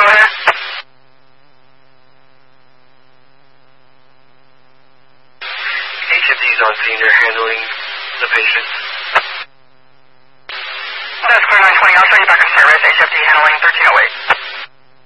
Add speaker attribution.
Speaker 1: go ahead.
Speaker 2: HFD's on scene. They're handling the patient.
Speaker 1: That's clear 920. I'll show you back in service. HFD handling 1308.